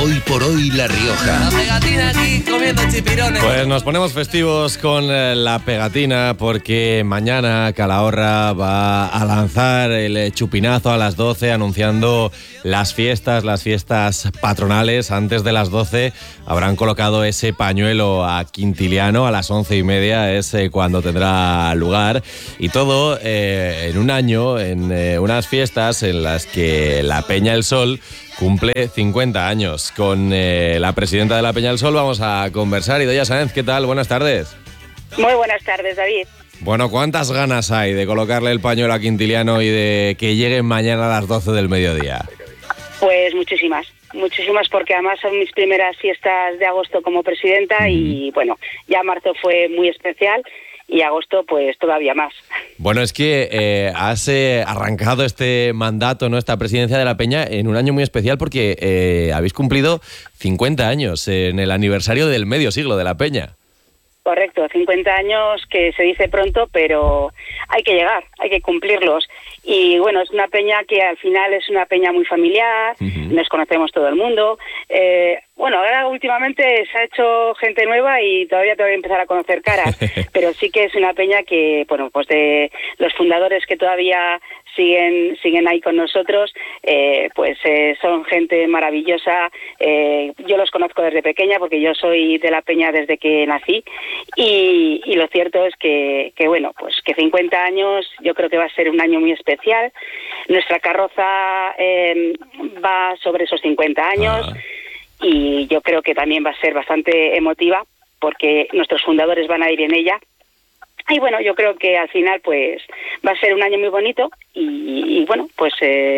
Hoy por hoy La Rioja. La pegatina aquí comiendo chipirones. Pues nos ponemos festivos con la pegatina porque mañana Calahorra va a lanzar el chupinazo a las 12 anunciando las fiestas patronales. Antes de las 12 habrán colocado ese pañuelo a Quintiliano, a las 11:30 es cuando tendrá lugar. Y todo en un año, en unas fiestas en las que la Peña El Sol cumple 50 años. Con la presidenta de la Peña del Sol vamos a conversar. Idoia Sáenz, ¿qué tal? Buenas tardes. Muy buenas tardes, David. Bueno, ¿cuántas ganas hay de colocarle el pañuelo a Quintiliano y de que lleguen mañana a las 12 del mediodía? Pues muchísimas porque además son mis primeras fiestas de agosto como presidenta y bueno, ya marzo fue muy especial y agosto pues todavía más. Bueno, es que has arrancado este mandato, ¿no? Esta presidencia de la Peña en un año muy especial porque habéis cumplido 50 años en el aniversario del medio siglo de la Peña. Correcto, 50 años que se dice pronto, pero hay que llegar, hay que cumplirlos. Y bueno, es una peña que al final es una peña muy familiar, nos conocemos todo el mundo. Bueno, ahora últimamente se ha hecho gente nueva y todavía tengo que empezar a conocer caras, pero sí que es una peña que, bueno, pues de los fundadores que todavía siguen ahí con nosotros, pues son gente maravillosa. Yo los conozco desde pequeña porque yo soy de la peña desde que nací y lo cierto es que bueno, pues que 50 años yo creo que va a ser un año muy especial. Nuestra carroza va sobre esos 50 años y yo creo que también va a ser bastante emotiva porque nuestros fundadores van a ir en ella. Y bueno, yo creo que al final pues va a ser un año muy bonito y bueno, pues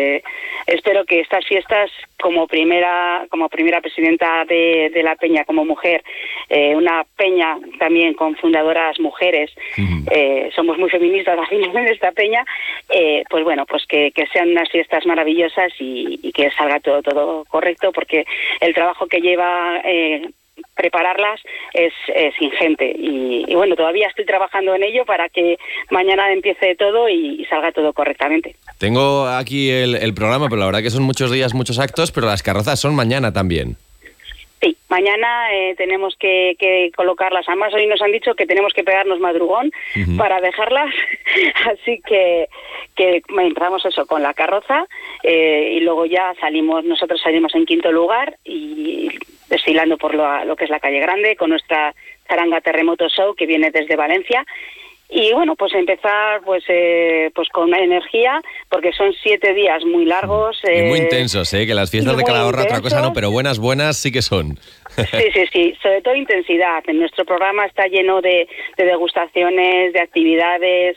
espero que estas fiestas como primera presidenta de la Peña como mujer, una Peña también con fundadoras mujeres, somos muy feministas al final en esta Peña, pues bueno, pues que sean unas fiestas maravillosas y que salga todo correcto porque el trabajo que lleva prepararlas es ingente y bueno, todavía estoy trabajando en ello para que mañana empiece todo y salga todo correctamente. Tengo aquí el programa, pero la verdad que son muchos días, muchos actos, pero las carrozas son mañana también. Sí, mañana tenemos que colocarlas. Además, hoy nos han dicho que tenemos que pegarnos madrugón para dejarlas. Así que empezamos eso con la carroza y luego ya nosotros salimos en quinto lugar y desfilando por lo que es la calle Grande con nuestra charanga Terremoto Show que viene desde Valencia. Y bueno, pues empezar pues con energía, porque son 7 días muy largos. Y muy intensos, que las fiestas de Calahorra otra cosa no, pero buenas sí que son. Sí, sobre todo intensidad. Nuestro programa está lleno de degustaciones, de actividades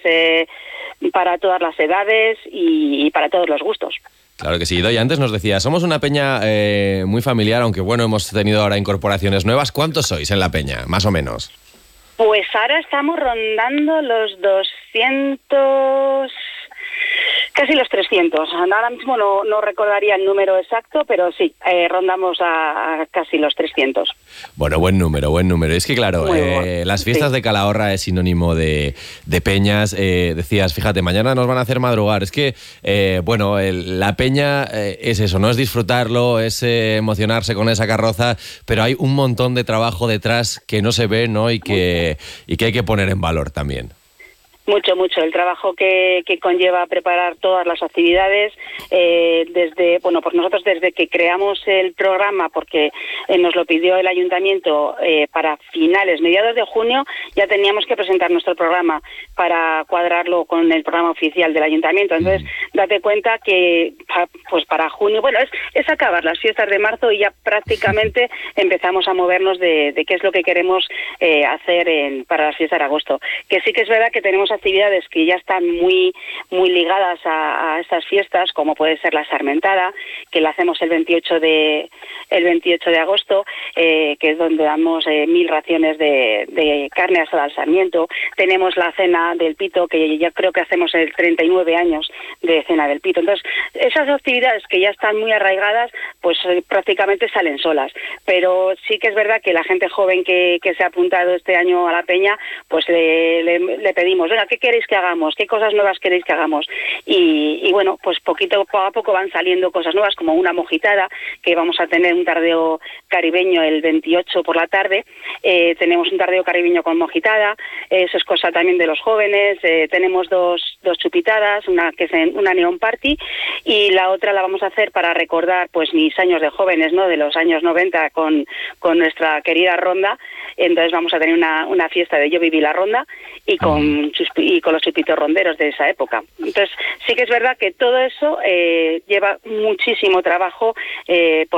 para todas las edades y para todos los gustos. Claro que sí, Idoia, antes nos decía, somos una peña muy familiar, aunque bueno, hemos tenido ahora incorporaciones nuevas. ¿Cuántos sois en la peña, más o menos? Pues ahora estamos rondando los 200, casi los 300. Ahora mismo no recordaría el número exacto, pero sí, rondamos a casi los 300. Bueno, buen número. Es que claro, las fiestas de Calahorra es sinónimo de peñas. Decías, fíjate, mañana nos van a hacer madrugar. Es que, la peña es eso, no es disfrutarlo, es emocionarse con esa carroza, pero hay un montón de trabajo detrás que no se ve, ¿no? Y que hay que poner en valor también. Mucho. El trabajo que conlleva preparar todas las actividades, pues nosotros desde que creamos el programa, porque nos lo pidió el ayuntamiento para mediados de junio, ya teníamos que presentar nuestro programa para cuadrarlo con el programa oficial del ayuntamiento. Entonces, date cuenta que pues para junio, bueno, es acabar las fiestas de marzo y ya prácticamente empezamos a movernos de qué es lo que queremos hacer para las fiestas de agosto. Que sí que es verdad que tenemos actividades que ya están muy ligadas a estas fiestas, como puede ser la Sarmentada, que la hacemos el 28 de agosto, que es donde damos 1000 raciones de carne asada al sarmiento. Tenemos la cena del pito, que ya creo que hacemos el 39 años de cena del pito. Entonces, esas actividades que ya están muy arraigadas, pues prácticamente salen solas. Pero sí que es verdad que la gente joven que se ha apuntado este año a la peña, pues le pedimos, venga, venga, ¿qué queréis que hagamos? ¿Qué cosas nuevas queréis que hagamos? Y bueno, pues poco a poco van saliendo cosas nuevas, como una mojitada, que vamos a tener un tardeo caribeño el 28 por la tarde. Tenemos un tardeo caribeño con mojitada, eso es cosa también de los jóvenes. Tenemos dos chupitadas, una que es una neon party, y la otra la vamos a hacer para recordar pues mis años de jóvenes, ¿no? De los años 90 con nuestra querida ronda. Entonces vamos a tener una fiesta de Yo viví la ronda y con los chupitos ronderos de esa época. Entonces sí que es verdad que todo eso lleva muchísimo trabajo